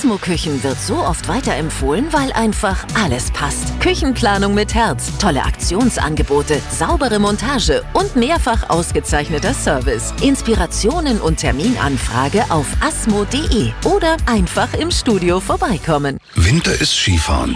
Asmo Küchen wird so oft weiterempfohlen, weil einfach alles passt. Küchenplanung mit Herz, tolle Aktionsangebote, saubere Montage und mehrfach ausgezeichneter Service. Inspirationen und Terminanfrage auf asmo.de oder einfach im Studio vorbeikommen. Winter ist Skifahren.